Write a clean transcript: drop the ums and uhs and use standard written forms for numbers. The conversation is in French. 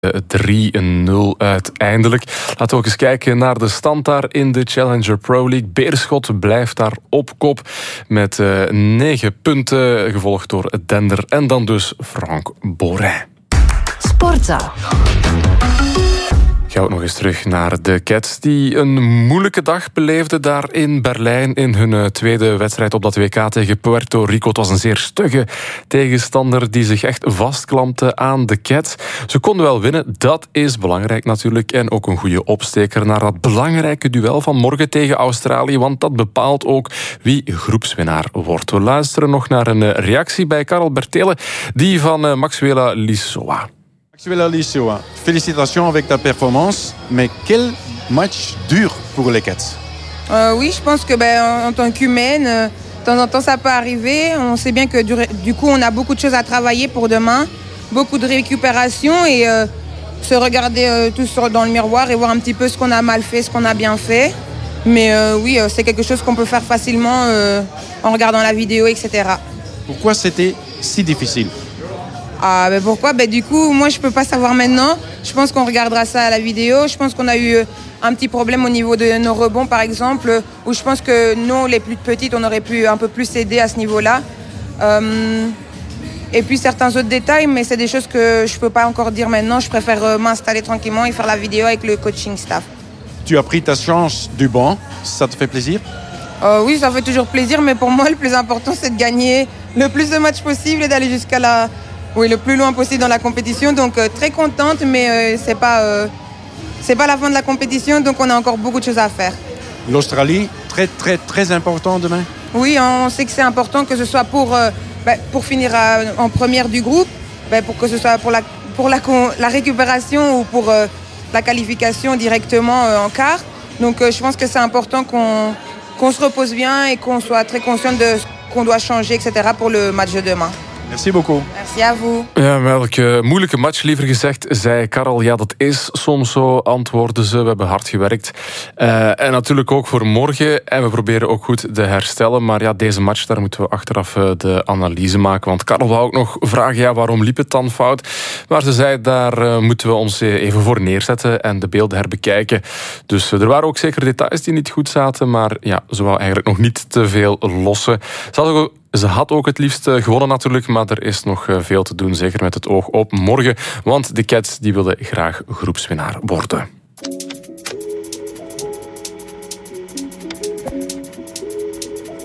3-0 uiteindelijk. Laten we ook eens kijken naar de stand daar in de Challenger Pro League. Beerschot blijft daar op kop met 9 punten, gevolgd door Dender en dan dus Frank Borin. Sportza. Ga ook nog eens terug naar de Cats die een moeilijke dag beleefden daar in Berlijn in hun tweede wedstrijd op dat WK tegen Puerto Rico. Het was een zeer stugge tegenstander die zich echt vastklampte aan de Cats. Ze konden wel winnen, dat is belangrijk natuurlijk. En ook een goede opsteker naar dat belangrijke duel van morgen tegen Australië, want dat bepaalt ook wie groepswinnaar wordt. We luisteren nog naar een reactie bij Karel Bertele, die van Maxwela Lissoa. Maxwela Lissoa, félicitations avec ta performance, mais quel match dur pour les Cats? Oui, je pense que en tant qu'humaine, de temps en temps ça peut arriver. On sait bien que du coup on a beaucoup de choses à travailler pour demain, beaucoup de récupération et se regarder tous dans le miroir et voir un petit peu ce qu'on a mal fait, ce qu'on a bien fait. Mais oui, c'est quelque chose qu'on peut faire facilement en regardant la vidéo, etc. Pourquoi c'était si difficile? Pourquoi? Du coup, moi, je peux pas savoir maintenant. Je pense qu'on regardera ça à la vidéo. Je pense qu'on a eu un petit problème au niveau de nos rebonds, par exemple, où je pense que nous, les plus petites, on aurait pu un peu plus aider à ce niveau-là. Et puis certains autres détails, mais c'est des choses que je peux pas encore dire maintenant. Je préfère m'installer tranquillement et faire la vidéo avec le coaching staff. Tu as pris ta chance du banc. Ça te fait plaisir? Oui, ça fait toujours plaisir, mais pour moi, le plus important, c'est de gagner le plus de matchs possible et d'aller jusqu'à le plus loin possible dans la compétition. Donc très contente, mais c'est pas la fin de la compétition, donc on a encore beaucoup de choses à faire. L'Australie, très très très important demain? Oui, on sait que c'est important que ce soit pour finir en première du groupe, pour que ce soit pour la récupération ou pour la qualification directement en quart. Donc je pense que c'est important qu'on se repose bien et qu'on soit très conscient de ce qu'on doit changer, etc. pour le match de demain. Merci beaucoup. Merci à vous. Ja, welke moeilijke match, liever gezegd, zei Karel. Ja, dat is soms zo, antwoorden ze. We hebben hard gewerkt. En natuurlijk ook voor morgen. En we proberen ook goed te herstellen. Maar ja, deze match, daar moeten we achteraf de analyse maken. Want Karel wou ook nog vragen, ja, waarom liep het dan fout? Maar ze zei, daar moeten we ons even voor neerzetten en de beelden herbekijken. Dus er waren ook zeker details die niet goed zaten. Maar ja, ze wou eigenlijk nog niet te veel lossen. Ze had ook het liefst gewonnen natuurlijk, maar er is nog veel te doen, zeker met het oog op morgen. Want de Cats die willen graag groepswinnaar worden.